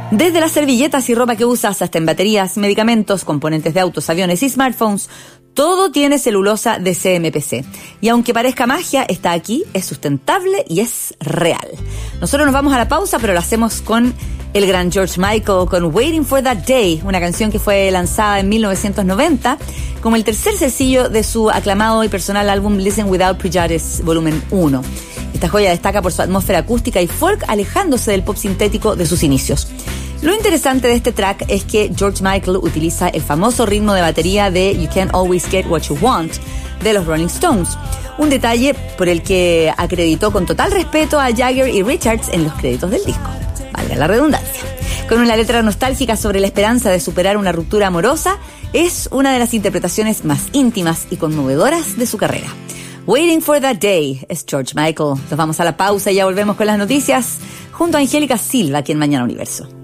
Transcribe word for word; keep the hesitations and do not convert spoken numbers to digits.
Desde las servilletas y ropa que usas hasta en baterías, medicamentos, componentes de autos, aviones y smartphones, todo tiene celulosa de C M P C. Y aunque parezca magia, está aquí, es sustentable y es real. Nosotros nos vamos a la pausa, pero lo hacemos con el gran George Michael, con Waiting for That Day, una canción que fue lanzada en mil novecientos noventa como el tercer sencillo de su aclamado y personal álbum Listen Without Prejudice, volumen uno. Esta joya destaca por su atmósfera acústica y folk, alejándose del pop sintético de sus inicios. Lo interesante de este track es que George Michael utiliza el famoso ritmo de batería de You Can't Always Get What You Want de los Rolling Stones, un detalle por el que acreditó con total respeto a Jagger y Richards en los créditos del disco, valga la redundancia. Con una letra nostálgica sobre la esperanza de superar una ruptura amorosa, es una de las interpretaciones más íntimas y conmovedoras de su carrera. Waiting for That Day es George Michael. Nos vamos a la pausa y ya volvemos con las noticias junto a Angélica Silva aquí en Mañana Universo.